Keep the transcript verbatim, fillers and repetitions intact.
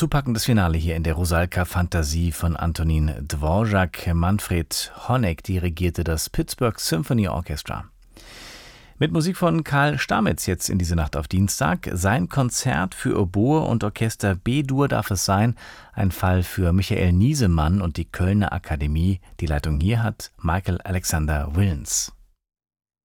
zupackendes Finale hier in der Rusalka-Fantasie von Antonin Dvorak. Manfred Honeck dirigierte das Pittsburgh Symphony Orchestra. Mit Musik von Karl Stamitz jetzt in diese Nacht auf Dienstag. Sein Konzert für Oboe und Orchester B-Dur darf es sein. Ein Fall für Michael Niesemann und die Kölner Akademie. Die Leitung hier hat Michael Alexander Willens.